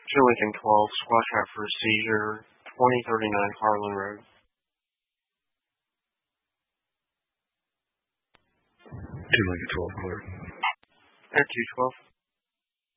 2 Lincoln 12, squash out for a seizure, 2039 Harlan Road. 2 Lincoln 12, clear. Air 212.